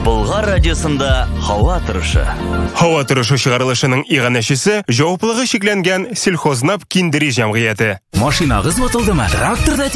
Болгар радиосында һава торышы. Һава торышы чыгарылышының иганәчесе җаваплылыгы шикләнгән сельхознап киндери җәмгыяте. Машинагыз ватылдымы? Тракторда